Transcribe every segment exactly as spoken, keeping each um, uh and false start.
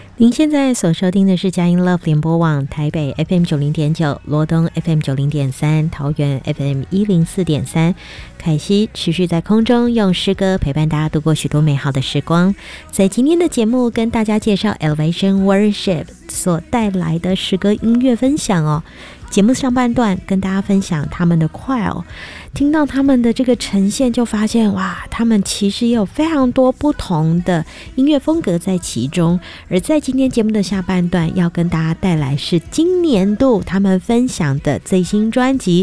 您现在所收听的是佳音 Love 联播网台北 F M 九零点九，罗东 F M 九零点三，桃园 F M 一零四点三。凯西持续在空中用诗歌陪伴大家度过许多美好的时光。在今天的节目跟大家介绍 Elevation Worship 所带来的诗歌音乐分享哦。节目上半段跟大家分享他们的choir，听到他们的这个呈现就发现哇，他们其实也有非常多不同的音乐风格在其中。而在今天节目的下半段要跟大家带来是今年度他们分享的最新专辑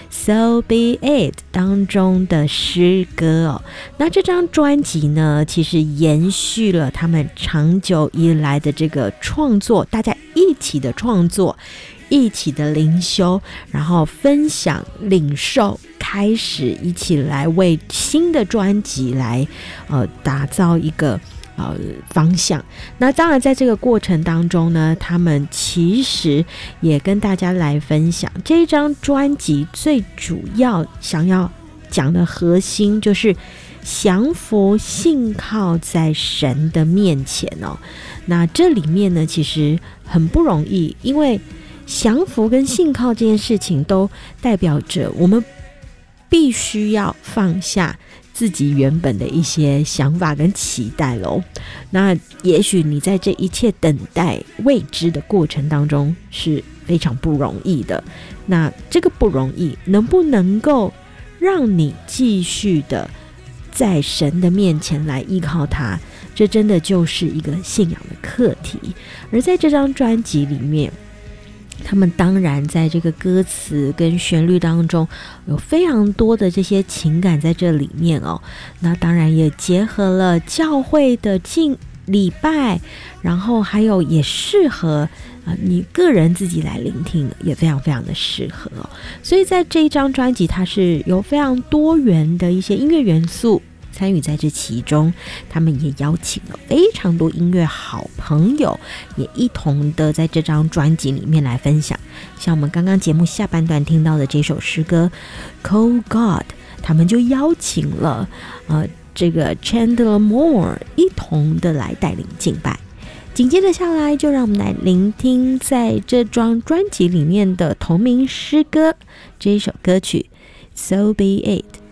So Be It 当中的诗歌哦。那这张专辑呢，其实延续了他们长久以来的这个创作，大家一起的创作，一起的灵修，然后分享领受，开始一起来为新的专辑来呃打造一个呃方向。那当然在这个过程当中呢，他们其实也跟大家来分享这一张专辑最主要想要讲的核心就是降服信靠在神的面前哦。那这里面呢其实很不容易，因为降服跟信靠这件事情都代表着我们必须要放下自己原本的一些想法跟期待咯。那也许你在这一切等待未知的过程当中是非常不容易的，那这个不容易能不能够让你继续的在神的面前来依靠他，这真的就是一个信仰的课题。而在这张专辑里面，他们当然在这个歌词跟旋律当中有非常多的这些情感在这里面哦。那当然也结合了教会的敬礼拜，然后还有也适合、呃、你个人自己来聆听，也非常非常的适合哦。所以在这一张专辑它是有非常多元的一些音乐元素参与在这其中，他们也邀请了非常多音乐好朋友，也一同的在这张专辑里面来分享。像我们刚刚节目下半段听到的这首诗歌 Call God， 他们就邀请了呃这个 Chandler Moore 一同的来带领敬拜。紧接着下来就让我们来聆听在这张专辑里面的同名诗歌，这一首歌曲 So Be It。